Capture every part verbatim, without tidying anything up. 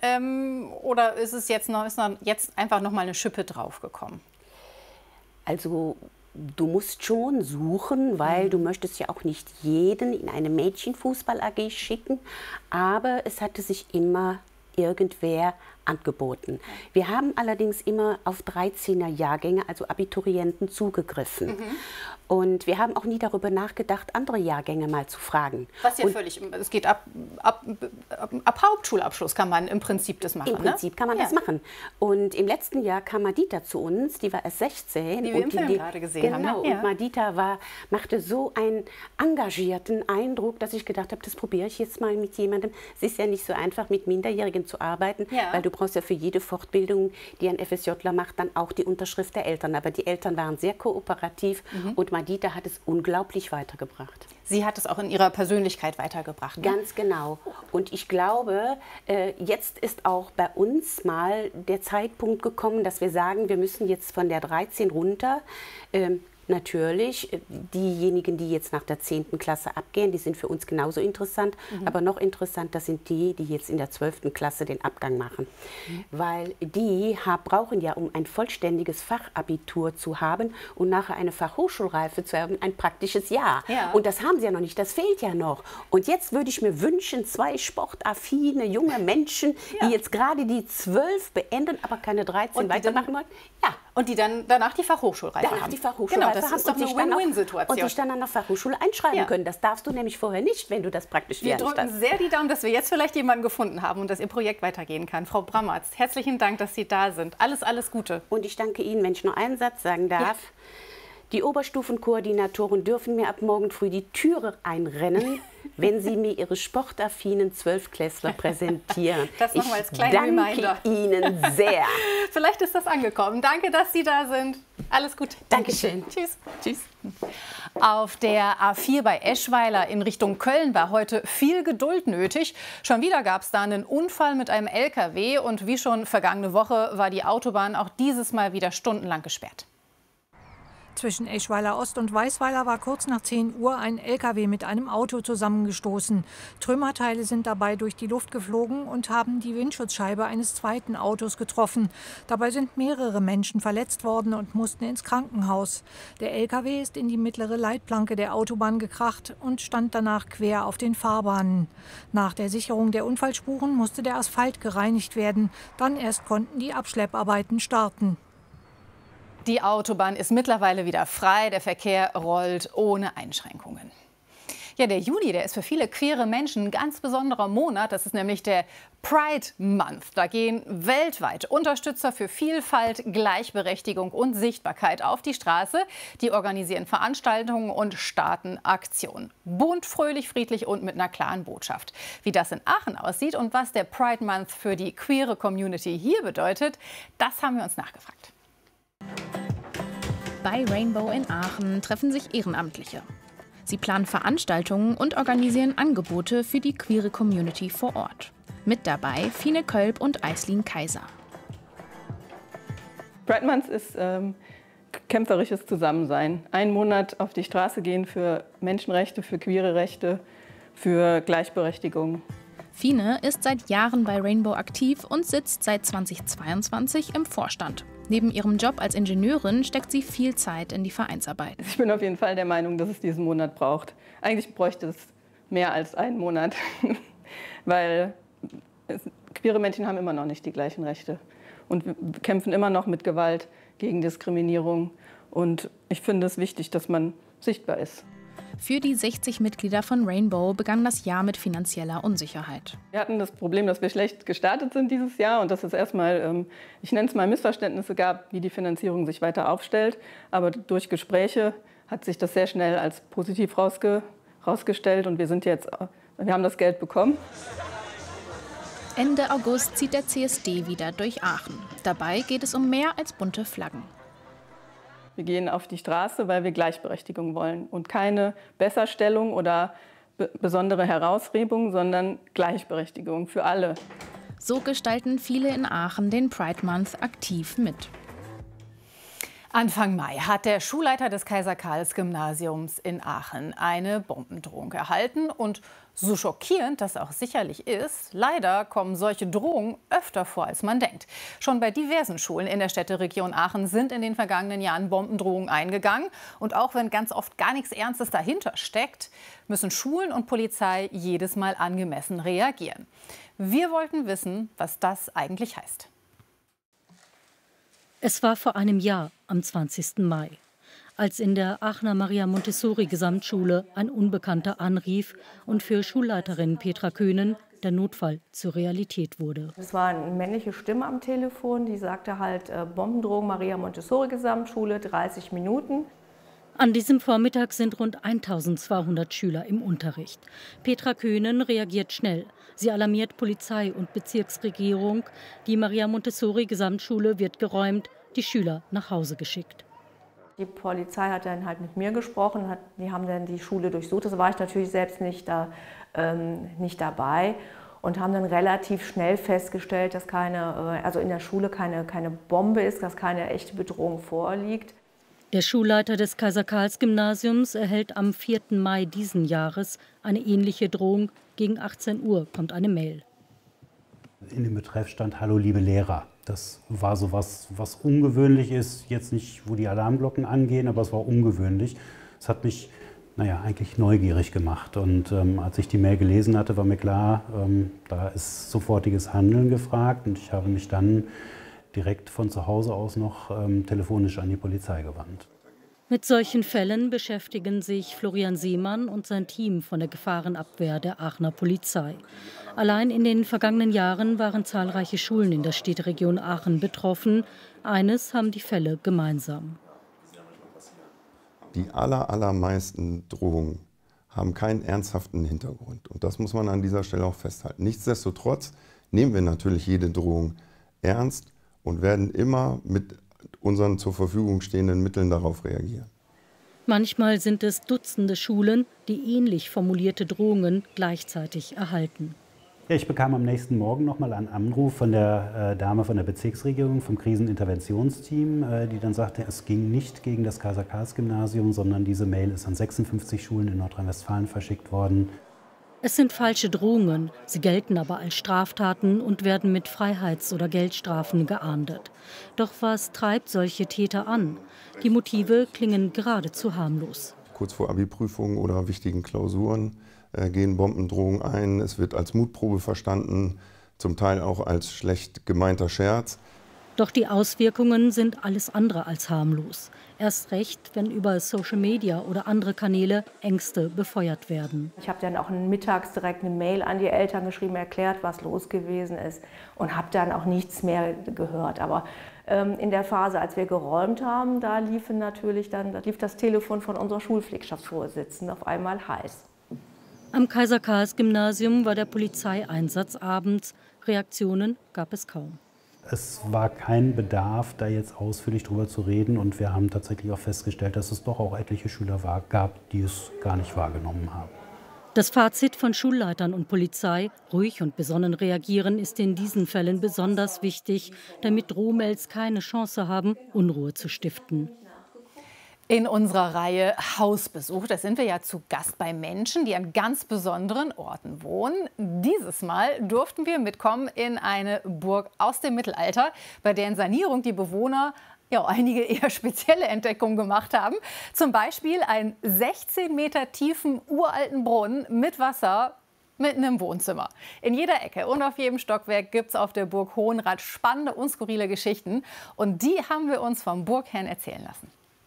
Ähm, oder ist es jetzt, noch, ist noch, jetzt einfach noch mal eine Schippe draufgekommen? Also du musst schon suchen, weil mhm. du möchtest ja auch nicht jeden in eine Mädchenfußball-A G schicken. Aber es hatte sich immer irgendwer angeboten. Wir haben allerdings immer auf dreizehner Jahrgänge, also Abiturienten, zugegriffen. Mhm. Und wir haben auch nie darüber nachgedacht, andere Jahrgänge mal zu fragen. Was ja und völlig, es geht ab, ab, ab, ab Hauptschulabschluss kann man im Prinzip das machen. Im Prinzip ne? kann man ja. das machen. Und im letzten Jahr kam Madita zu uns, die war erst sechzehn. Die wir im Film die, gerade gesehen genau, haben. Genau, ne? ja. und Madita war, machte so einen engagierten Eindruck, dass ich gedacht habe, das probiere ich jetzt mal mit jemandem. Es ist ja nicht so einfach, mit Minderjährigen zu arbeiten, ja. weil du brauchst ja für jede Fortbildung, die ein FSJler macht, dann auch die Unterschrift der Eltern. Aber die Eltern waren sehr kooperativ mhm. und Madita hat es unglaublich weitergebracht. Sie hat es auch in ihrer Persönlichkeit weitergebracht. Ne? Ganz genau. Und ich glaube, äh, jetzt ist auch bei uns mal der Zeitpunkt gekommen, dass wir sagen, wir müssen jetzt von der dreizehn runter. Ähm, Natürlich, diejenigen, die jetzt nach der zehnten Klasse abgehen, die sind für uns genauso interessant. Mhm. Aber noch interessanter sind die, die jetzt in der zwölften Klasse den Abgang machen. Mhm. Weil die brauchen ja, um ein vollständiges Fachabitur zu haben und nachher eine Fachhochschulreife zu haben, ein praktisches Jahr. Ja. Und das haben sie ja noch nicht, das fehlt ja noch. Und jetzt würde ich mir wünschen, zwei sportaffine junge Menschen, ja. die jetzt gerade die zwölf beenden, aber keine dreizehn weitermachen wollen. Ja. Und die dann danach die Fachhochschulreife danach haben. Die Fachhochschulreife genau, das haben ist doch eine Win-Win-Situation. Und sich dann an der Fachhochschule einschreiben ja. können. Das darfst du nämlich vorher nicht, wenn du das praktisch Wir drücken hast. sehr die Daumen, dass wir jetzt vielleicht jemanden gefunden haben und dass Ihr Projekt weitergehen kann. Frau Brammertz, herzlichen Dank, dass Sie da sind. Alles, alles Gute. Und ich danke Ihnen, wenn ich nur einen Satz sagen darf. Ja. Die Oberstufenkoordinatoren dürfen mir ab morgen früh die Türe einrennen, wenn Sie mir Ihre sportaffinen Zwölfklässler präsentieren. Das machen wir als kleine Reminder. Ich danke Ihnen sehr. Vielleicht ist das angekommen. Danke, dass Sie da sind. Alles gut. Dankeschön. Tschüss. Tschüss. Auf der A vier bei Eschweiler in Richtung Köln war heute viel Geduld nötig. Schon wieder gab es da einen Unfall mit einem L K W. Und wie schon vergangene Woche war die Autobahn auch dieses Mal wieder stundenlang gesperrt. Zwischen Eschweiler Ost und Weißweiler war kurz nach zehn Uhr ein L K W mit einem Auto zusammengestoßen. Trümmerteile sind dabei durch die Luft geflogen und haben die Windschutzscheibe eines zweiten Autos getroffen. Dabei sind mehrere Menschen verletzt worden und mussten ins Krankenhaus. Der L K W ist in die mittlere Leitplanke der Autobahn gekracht und stand danach quer auf den Fahrbahnen. Nach der Sicherung der Unfallspuren musste der Asphalt gereinigt werden. Dann erst konnten die Abschlepparbeiten starten. Die Autobahn ist mittlerweile wieder frei, der Verkehr rollt ohne Einschränkungen. Ja, der Juni, der ist für viele queere Menschen ein ganz besonderer Monat. Das ist nämlich der Pride Month. Da gehen weltweit Unterstützer für Vielfalt, Gleichberechtigung und Sichtbarkeit auf die Straße. Die organisieren Veranstaltungen und starten Aktionen. Bunt, fröhlich, friedlich und mit einer klaren Botschaft. Wie das in Aachen aussieht und was der Pride Month für die queere Community hier bedeutet, das haben wir uns nachgefragt. Bei Rainbow in Aachen treffen sich Ehrenamtliche. Sie planen Veranstaltungen und organisieren Angebote für die queere Community vor Ort. Mit dabei Fine Kölb und Aislinn Kaiser. Pride Month ist ähm, kämpferisches Zusammensein. Einen Monat auf die Straße gehen für Menschenrechte, für queere Rechte, für Gleichberechtigung. Fine ist seit Jahren bei Rainbow aktiv und sitzt seit zweitausendzweiundzwanzig im Vorstand. Neben ihrem Job als Ingenieurin steckt sie viel Zeit in die Vereinsarbeit. Ich bin auf jeden Fall der Meinung, dass es diesen Monat braucht. Eigentlich bräuchte es mehr als einen Monat, weil es, queere Menschen haben immer noch nicht die gleichen Rechte. Und wir kämpfen immer noch mit Gewalt gegen Diskriminierung. Und ich finde es wichtig, dass man sichtbar ist. Für die sechzig Mitglieder von Rainbow begann das Jahr mit finanzieller Unsicherheit. Wir hatten das Problem, dass wir schlecht gestartet sind dieses Jahr und dass es erstmal, ich nenne es mal Missverständnisse gab, wie die Finanzierung sich weiter aufstellt. Aber durch Gespräche hat sich das sehr schnell als positiv rausge, rausgestellt und wir sind jetzt, wir haben das Geld bekommen. Ende August zieht der C S D wieder durch Aachen. Dabei geht es um mehr als bunte Flaggen. Wir gehen auf die Straße, weil wir Gleichberechtigung wollen und keine Besserstellung oder be- besondere Herausrebung, sondern Gleichberechtigung für alle. So gestalten viele in Aachen den Pride Month aktiv mit. Anfang Mai hat der Schulleiter des Kaiser-Karls-Gymnasiums in Aachen eine Bombendrohung erhalten. Und so schockierend das auch sicherlich ist, leider kommen solche Drohungen öfter vor, als man denkt. Schon bei diversen Schulen in der Städteregion Aachen sind in den vergangenen Jahren Bombendrohungen eingegangen. Und auch wenn ganz oft gar nichts Ernstes dahinter steckt, müssen Schulen und Polizei jedes Mal angemessen reagieren. Wir wollten wissen, was das eigentlich heißt. Es war vor einem Jahr, am zwanzigsten Mai, als in der Aachener Maria-Montessori-Gesamtschule ein Unbekannter anrief und für Schulleiterin Petra Köhnen der Notfall zur Realität wurde. Es war eine männliche Stimme am Telefon, die sagte halt äh, Bombendrohung Maria-Montessori-Gesamtschule, dreißig Minuten. An diesem Vormittag sind rund eintausendzweihundert Schüler im Unterricht. Petra Köhnen reagiert schnell. Sie alarmiert Polizei und Bezirksregierung. Die Maria-Montessori-Gesamtschule wird geräumt, die Schüler nach Hause geschickt. Die Polizei hat dann halt mit mir gesprochen, hat, die haben dann die Schule durchsucht. Das war ich natürlich selbst nicht, da, ähm, nicht dabei. Und haben dann relativ schnell festgestellt, dass keine, also in der Schule keine, keine Bombe ist, dass keine echte Bedrohung vorliegt. Der Schulleiter des Kaiser-Karls-Gymnasiums erhält am vierten Mai diesen Jahres eine ähnliche Drohung. Gegen achtzehn Uhr kommt eine Mail. In dem Betreff stand Hallo liebe Lehrer. Das war so was, was ungewöhnlich ist. Jetzt nicht, wo die Alarmglocken angehen, aber es war ungewöhnlich. Es hat mich naja, eigentlich neugierig gemacht. Und ähm, als ich die Mail gelesen hatte, war mir klar, ähm, da ist sofortiges Handeln gefragt. Und ich habe mich dann direkt von zu Hause aus noch ähm, telefonisch an die Polizei gewandt. Mit solchen Fällen beschäftigen sich Florian Seemann und sein Team von der Gefahrenabwehr der Aachener Polizei. Allein in den vergangenen Jahren waren zahlreiche Schulen in der Städteregion Aachen betroffen. Eines haben die Fälle gemeinsam. Die aller, allermeisten Drohungen haben keinen ernsthaften Hintergrund. Und das muss man an dieser Stelle auch festhalten. Nichtsdestotrotz nehmen wir natürlich jede Drohung ernst und werden immer mit unseren zur Verfügung stehenden Mitteln darauf reagieren. Manchmal sind es Dutzende Schulen, die ähnlich formulierte Drohungen gleichzeitig erhalten. Ja, ich bekam am nächsten Morgen noch mal einen Anruf von der äh, Dame von der Bezirksregierung, vom Kriseninterventionsteam, äh, die dann sagte, es ging nicht gegen das Kaiser-Karls-Gymnasium, sondern diese Mail ist an sechsundfünfzig Schulen in Nordrhein-Westfalen verschickt worden. Es sind falsche Drohungen, sie gelten aber als Straftaten und werden mit Freiheits- oder Geldstrafen geahndet. Doch was treibt solche Täter an? Die Motive klingen geradezu harmlos. Kurz vor Abi-Prüfungen oder wichtigen Klausuren äh, gehen Bombendrohungen ein. Es wird als Mutprobe verstanden, zum Teil auch als schlecht gemeinter Scherz. Doch die Auswirkungen sind alles andere als harmlos. Erst recht, wenn über Social Media oder andere Kanäle Ängste befeuert werden. Ich habe dann auch mittags direkt eine Mail an die Eltern geschrieben, erklärt, was los gewesen ist und habe dann auch nichts mehr gehört. Aber ähm, in der Phase, als wir geräumt haben, da lief natürlich dann, da lief das Telefon von unserer Schulpflegschaftsvorsitzenden auf einmal heiß. Am Kaiser-Karls-Gymnasium war der Polizeieinsatz abends. Reaktionen gab es kaum. Es war kein Bedarf, da jetzt ausführlich drüber zu reden. Und wir haben tatsächlich auch festgestellt, dass es doch auch etliche Schüler war, gab, die es gar nicht wahrgenommen haben. Das Fazit von Schulleitern und Polizei, ruhig und besonnen reagieren, ist in diesen Fällen besonders wichtig, damit Drohmails keine Chance haben, Unruhe zu stiften. In unserer Reihe Hausbesuch, da sind wir ja zu Gast bei Menschen, die an ganz besonderen Orten wohnen. Dieses Mal durften wir mitkommen in eine Burg aus dem Mittelalter, bei deren Sanierung die Bewohner ja einige eher spezielle Entdeckungen gemacht haben. Zum Beispiel einen sechzehn Meter tiefen uralten Brunnen mit Wasser mitten im Wohnzimmer. In jeder Ecke und auf jedem Stockwerk gibt es auf der Burg Hohenrath spannende und skurrile Geschichten. Und die haben wir uns vom Burgherrn erzählen lassen.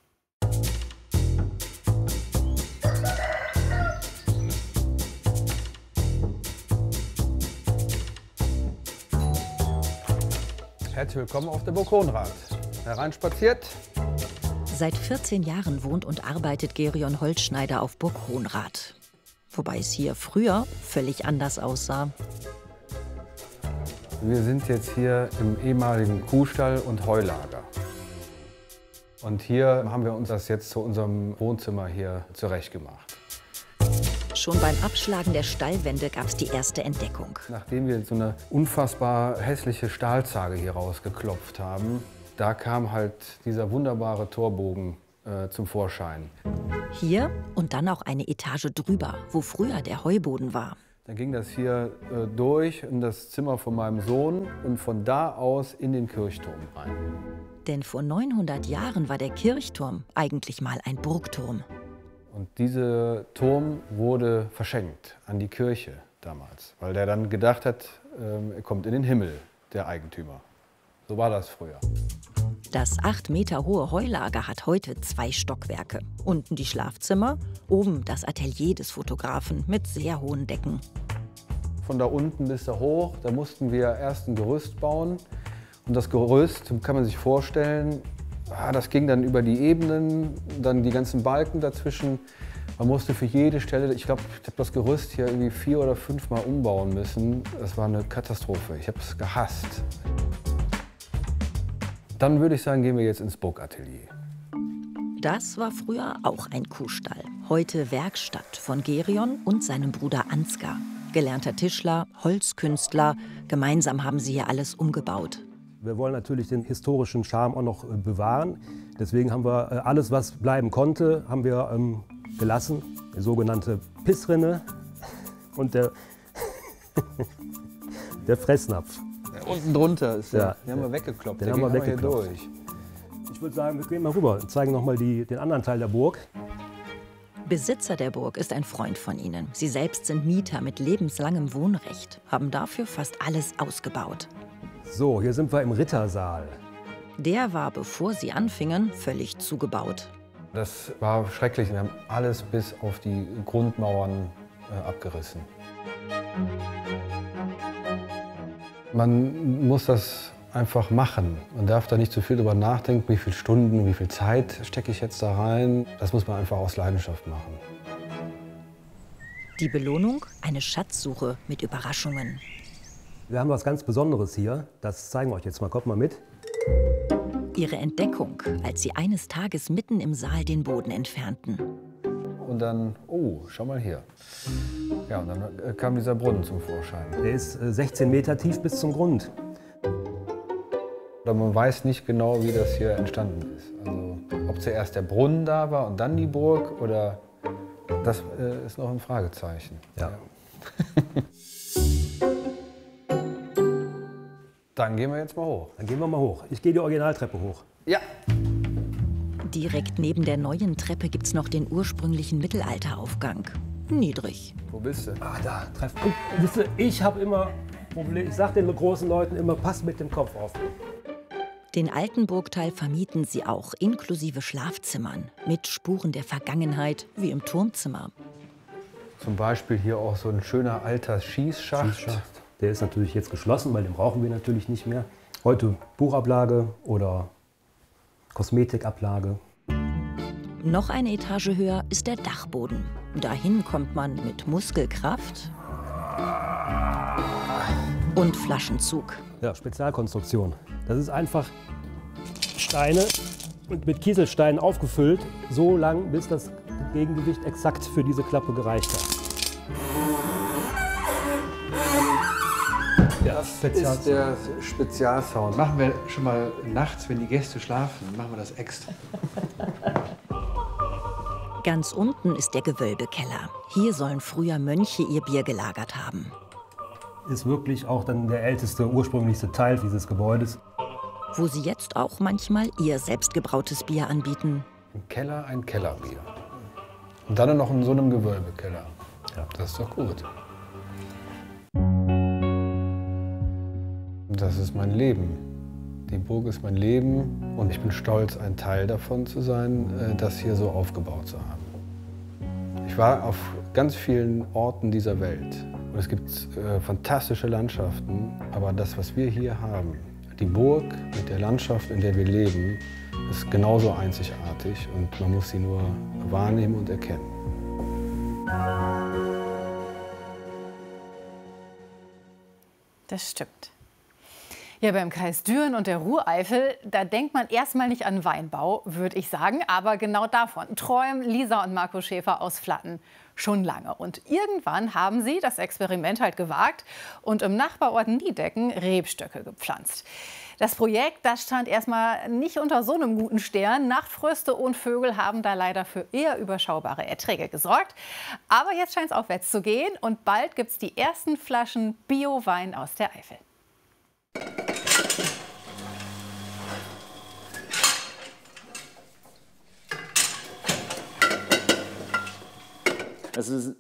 Herzlich willkommen auf der Burg Hohenrath. Hereinspaziert. Seit vierzehn Jahren wohnt und arbeitet Gerion Holzschneider auf Burg Hohenrath. Wobei es hier früher völlig anders aussah. Wir sind jetzt hier im ehemaligen Kuhstall und Heulager. Und hier haben wir uns das jetzt zu unserem Wohnzimmer hier zurechtgemacht. Schon beim Abschlagen der Stallwände gab es die erste Entdeckung. Nachdem wir so eine unfassbar hässliche Stahlzage hier rausgeklopft haben, da kam halt dieser wunderbare Torbogen äh, zum Vorschein. Hier und dann auch eine Etage drüber, wo früher der Heuboden war. Dann ging das hier äh, durch in das Zimmer von meinem Sohn und von da aus in den Kirchturm rein. Denn vor neunhundert Jahren war der Kirchturm eigentlich mal ein Burgturm. Und dieser Turm wurde verschenkt an die Kirche damals, weil der dann gedacht hat, äh, er kommt in den Himmel, der Eigentümer. So war das früher. Das acht Meter hohe Heulager hat heute zwei Stockwerke. Unten die Schlafzimmer, oben das Atelier des Fotografen mit sehr hohen Decken. Von da unten bis da hoch, da mussten wir erst ein Gerüst bauen. Und das Gerüst, kann man sich vorstellen, das ging dann über die Ebenen, dann die ganzen Balken dazwischen. Man musste für jede Stelle, ich glaube, ich habe das Gerüst hier irgendwie vier oder fünf Mal umbauen müssen. Das war eine Katastrophe. Ich habe es gehasst. Dann würde ich sagen, gehen wir jetzt ins Burgatelier. Das war früher auch ein Kuhstall. Heute Werkstatt von Gerion und seinem Bruder Ansgar. Gelernter Tischler, Holzkünstler. Gemeinsam haben sie hier alles umgebaut. Wir wollen natürlich den historischen Charme auch noch bewahren. Deswegen haben wir alles, was bleiben konnte, haben wir ähm, gelassen. Die sogenannte Pissrinne und der, der Fressnapf. Unten drunter ist der. Ja, Den haben wir weggekloppt. Den Der haben wir geht hier weggekloppt. durch. Ich würde sagen, wir gehen mal rüber und zeigen noch mal die, den anderen Teil der Burg. Besitzer der Burg ist ein Freund von ihnen. Sie selbst sind Mieter mit lebenslangem Wohnrecht, haben dafür fast alles ausgebaut. So, hier sind wir im Rittersaal. Der war, bevor sie anfingen, völlig zugebaut. Das war schrecklich. Wir haben alles bis auf die Grundmauern äh, abgerissen. Man muss das einfach machen. Man darf da nicht zu viel drüber nachdenken, wie viele Stunden, wie viel Zeit stecke ich jetzt da rein. Das muss man einfach aus Leidenschaft machen. Die Belohnung? Eine Schatzsuche mit Überraschungen. Wir haben was ganz Besonderes hier. Das zeigen wir euch jetzt mal. Kommt mal mit. Ihre Entdeckung, als sie eines Tages mitten im Saal den Boden entfernten. Und dann, oh, schau mal hier. Ja, und dann kam dieser Brunnen zum Vorschein. Der ist sechzehn Meter tief bis zum Grund. Man weiß nicht genau, wie das hier entstanden ist. Also, ob zuerst der Brunnen da war und dann die Burg, oder das äh, ist noch ein Fragezeichen. Ja. Dann gehen wir jetzt mal hoch. Dann gehen wir mal hoch. Ich gehe die Originaltreppe hoch. Ja. Direkt neben der neuen Treppe gibt's noch den ursprünglichen Mittelalteraufgang. Niedrig. Wo bist du? Ah, da, Treppe. Und, wisst ihr, ich habe immer Probleme. Ich sage den großen Leuten immer, pass mit dem Kopf auf. Den alten Burgteil vermieten sie auch, inklusive Schlafzimmern, mit Spuren der Vergangenheit, wie im Turmzimmer. Zum Beispiel hier auch so ein schöner alter Schießschacht. Schießschacht. Der ist natürlich jetzt geschlossen, weil den brauchen wir natürlich nicht mehr. Heute Buchablage oder Kosmetikablage. Noch eine Etage höher ist der Dachboden. Dahin kommt man mit Muskelkraft und Flaschenzug. Ja, Spezialkonstruktion. Das ist einfach Steine und mit Kieselsteinen aufgefüllt, so lang, bis das Gegengewicht exakt für diese Klappe gereicht hat. Ja, das ist der Spezialsound. Machen wir schon mal nachts, wenn die Gäste schlafen, machen wir das extra. Ganz unten ist der Gewölbekeller. Hier sollen früher Mönche ihr Bier gelagert haben. Ist wirklich auch dann der älteste, ursprünglichste Teil dieses Gebäudes. Wo sie jetzt auch manchmal ihr selbstgebrautes Bier anbieten. Im Keller ein Kellerbier. Und dann noch in so einem Gewölbekeller. Ja. Das ist doch gut. Das ist mein Leben. Die Burg ist mein Leben und ich bin stolz, ein Teil davon zu sein, das hier so aufgebaut zu haben. Ich war auf ganz vielen Orten dieser Welt und es gibt äh, fantastische Landschaften, aber das, was wir hier haben, die Burg mit der Landschaft, in der wir leben, ist genauso einzigartig und man muss sie nur wahrnehmen und erkennen. Das stimmt. Ja, beim Kreis Düren und der Ruhreifel, da denkt man erstmal nicht an Weinbau, würde ich sagen. Aber genau davon träumen Lisa und Marco Schäfer aus Flatten schon lange. Und irgendwann haben sie das Experiment halt gewagt und im Nachbarort Niedecken Rebstöcke gepflanzt. Das Projekt, das stand erstmal nicht unter so einem guten Stern. Nachtfröste und Vögel haben da leider für eher überschaubare Erträge gesorgt. Aber jetzt scheint es aufwärts zu gehen und bald gibt es die ersten Flaschen Bio-Wein aus der Eifel. Es ist